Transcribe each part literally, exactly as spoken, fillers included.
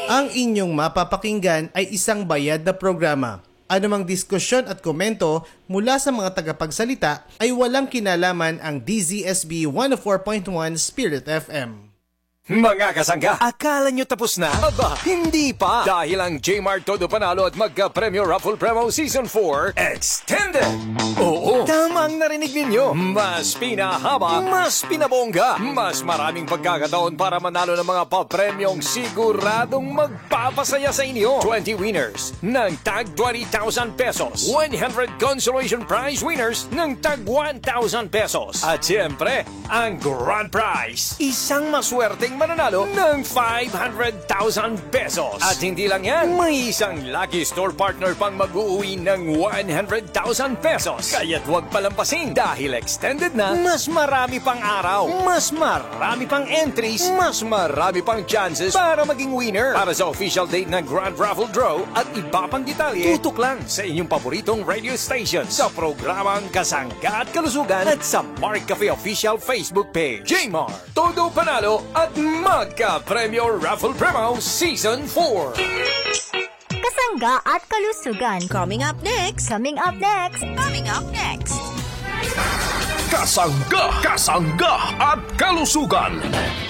Ang inyong mapapakinggan ay isang bayad na programa. Anumang diskusyon at komento mula sa mga tagapagsalita ay walang kinalaman ang D Z S B one oh four point one Spirit F M. Mga kasangga, akala nyo tapos na? Aba, hindi pa! Dahil ang J-Mart Todo Panalo at Magka-Premyo Raffle Promo Season four Extended! Oo, tamang narinig ninyo. Mas pinahaba, mas pinabongga, mas maraming pagkakataon para manalo ng mga papremyong siguradong magpapasaya sa inyo. twenty winners ng tag twenty thousand pesos. one hundred consolation prize winners ng tag one thousand pesos. At siyempre, ang grand prize, isang maswerteng mananalo ng five hundred thousand pesos. At hindi lang yan, may isang lucky store partner pang mag-uwi ng one hundred thousand pesos. Kaya't huwag palampasin dahil extended na, mas marami pang araw, mas marami pang entries, mas marami pang chances para maging winner. Para sa official date ng Grand Raffle Draw at iba pang detalye, tutok lang sa inyong paboritong radio station sa programang Kasangga at Kalusugan at sa Mark Cafe official Facebook page. J-Mart, Todo Panalo at Magka-Premyo Raffle Promo Season four. Kasangga at Kalusugan. Coming up next. Coming up next. Coming up next. Kasangga, Kasangga at Kalusugan.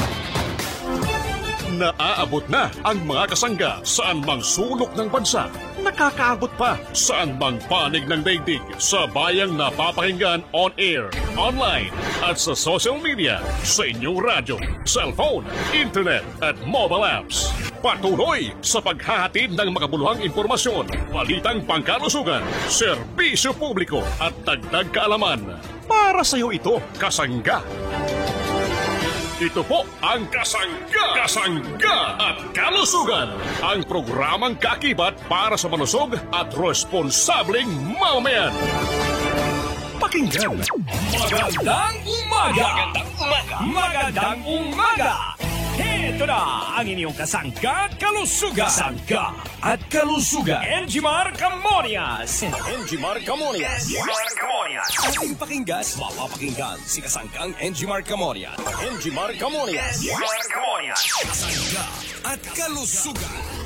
Naaabot na ang mga kasangga saan mang sulok ng bansa. Nakakaabot pa saan mang panig ng daigdig sa bayang napapakinggan on air, online at sa social media, sa inyong radyo, cellphone, internet at mobile apps. Patuloy sa paghahatid ng makabuluhang impormasyon, balitang pangkalusugan, serbisyo publiko at dagdag kaalaman. Para sa iyo ito, Kasangga. Ito po ang Kasangga, Kasangga at Kalusugan, ang programang kakibat para sa malusog at responsableng mamamayan. Pakinggan. Magandang umaga! Magandang umaga! Magandang umaga! Ito na ang inyong Kasangga at Kalusugan. Kasangga at Kalusugan. Enjimar Camonias. Enjimar Camonias. Enjimar Camonias. Ating pakinggas, mapapakinggan si Kasanggang Enjimar Camonias. Enjimar Camonias. Enjimar Camonias. Kasangga at Kalusugan.